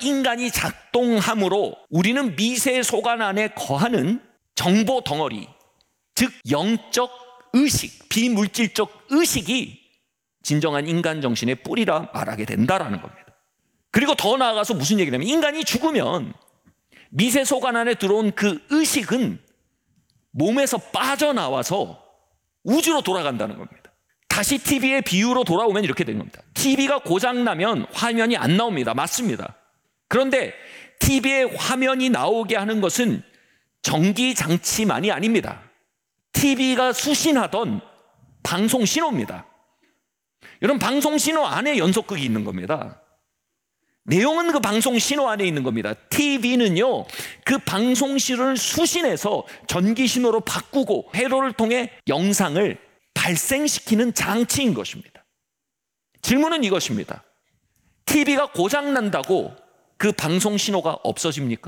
인간이 작동함으로 우리는 미세 소관 안에 거하는 정보 덩어리, 즉 영적 의식, 비물질적 의식이 진정한 인간 정신의 뿌리라 말하게 된다라는 겁니다. 그리고 더 나아가서 무슨 얘기냐면 인간이 죽으면 미세 소관 안에 들어온 그 의식은 몸에서 빠져나와서 우주로 돌아간다는 겁니다. 다시 TV의 비유로 돌아오면 이렇게 되는 겁니다. TV가 고장나면 화면이 안 나옵니다. 맞습니다. 그런데 TV에 화면이 나오게 하는 것은 전기장치만이 아닙니다. TV가 수신하던 방송 신호입니다. 여러분, 방송 신호 안에 연속극이 있는 겁니다. 내용은 그 방송 신호 안에 있는 겁니다. TV는요, 그 방송 신호를 수신해서 전기 신호로 바꾸고 회로를 통해 영상을 발생시키는 장치인 것입니다. 질문은 이것입니다. TV가 고장난다고 그 방송 신호가 없어집니까?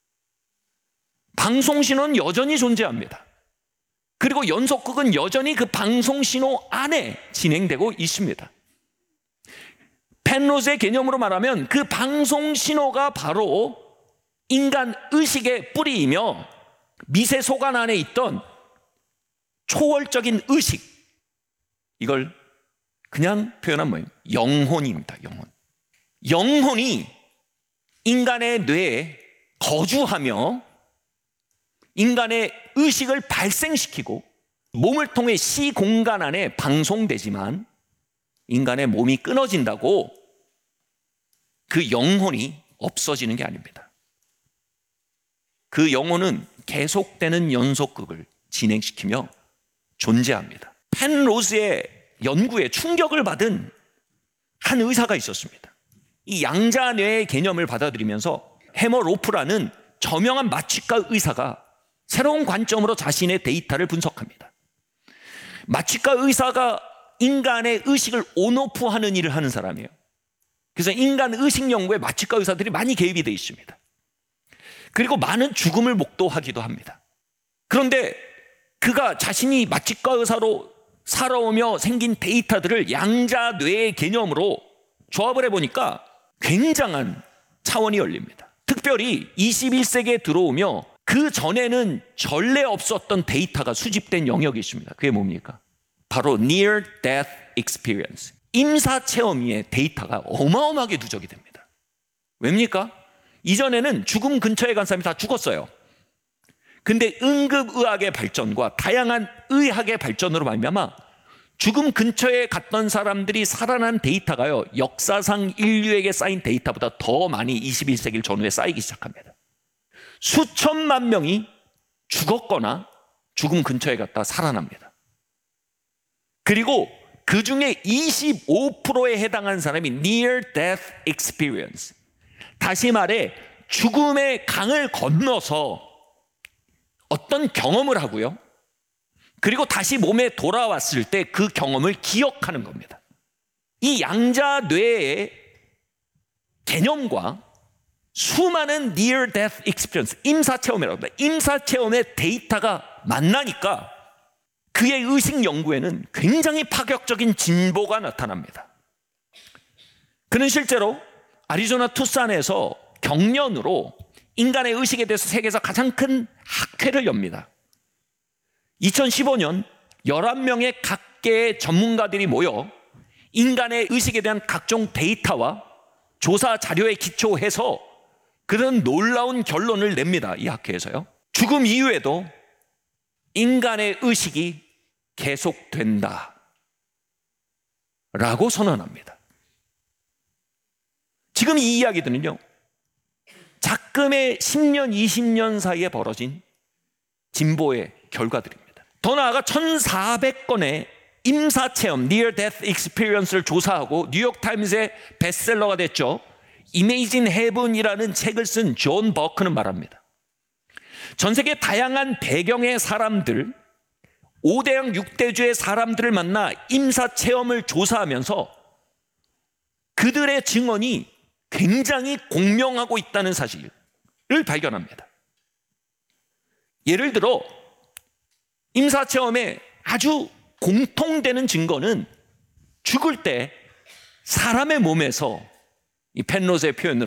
방송 신호는 여전히 존재합니다. 그리고 연속극은 여전히 그 방송 신호 안에 진행되고 있습니다. 펜로즈의 개념으로 말하면 그 방송 신호가 바로 인간 의식의 뿌리이며 미세 소관 안에 있던 초월적인 의식, 이걸 그냥 표현한 뭐예요? 영혼입니다. 영혼이 인간의 뇌에 거주하며 인간의 의식을 발생시키고 몸을 통해 시공간 안에 방송되지만 인간의 몸이 끊어진다고 그 영혼이 없어지는 게 아닙니다. 그 영혼은 계속되는 연속극을 진행시키며 존재합니다. 펜로즈의 연구에 충격을 받은 한 의사가 있었습니다. 이 양자뇌의 개념을 받아들이면서 해머로프라는 저명한 마취과 의사가 새로운 관점으로 자신의 데이터를 분석합니다. 마취과 의사가 인간의 의식을 온오프하는 일을 하는 사람이에요. 그래서 인간 의식 연구에 마취과 의사들이 많이 개입이 되어 있습니다. 그리고 많은 죽음을 목도하기도 합니다. 그런데 그가 자신이 마취과 의사로 살아오며 생긴 데이터들을 양자뇌의 개념으로 조합을 해보니까 굉장한 차원이 열립니다. 특별히 21세기에 들어오며 그 전에는 전례 없었던 데이터가 수집된 영역이 있습니다. 그게 뭡니까? 바로 Near Death Experience, 임사체험의 데이터가 어마어마하게 누적이 됩니다. 왜입니까? 이전에는 죽음 근처에 간 사람이 다 죽었어요. 근데 응급의학의 발전과 다양한 의학의 발전으로 말미암아 죽음 근처에 갔던 사람들이 살아난 데이터가요, 역사상 인류에게 쌓인 데이터보다 더 많이 21세기 전후에 쌓이기 시작합니다. 수천만 명이 죽었거나 죽음 근처에 갔다 살아납니다. 그리고 그 중에 25%에 해당하는 사람이 Near Death Experience, 다시 말해 죽음의 강을 건너서 어떤 경험을 하고요, 그리고 다시 몸에 돌아왔을 때 그 경험을 기억하는 겁니다. 이 양자뇌의 개념과 수많은 Near Death Experience, 임사체험이라고 합니다. 임사체험의 데이터가 만나니까 그의 의식 연구에는 굉장히 파격적인 진보가 나타납니다. 그는 실제로 아리조나 투싼에서 경련으로 인간의 의식에 대해서 세계에서 가장 큰 학회를 엽니다. 2015년 11명의 각계의 전문가들이 모여 인간의 의식에 대한 각종 데이터와 조사 자료에 기초해서 그런 놀라운 결론을 냅니다. 이 학회에서요. 죽음 이후에도 인간의 의식이 계속된다 라고 선언합니다. 지금 이 이야기들은요, 작금의 10년, 20년 사이에 벌어진 진보의 결과들입니다. 더 나아가 1400건의 임사체험, Near Death Experience를 조사하고 뉴욕타임스의 베스트셀러가 됐죠. Imagine Heaven이라는 책을 쓴 존 버크는 말합니다. 전 세계 다양한 배경의 사람들, 5대양 6대주의 사람들을 만나 임사체험을 조사하면서 그들의 증언이 굉장히 공명하고 있다는 사실을 발견합니다. 예를 들어 임사체험에 아주 공통되는 증거는 죽을 때 사람의 몸에서, 이 펜로즈의 표현으로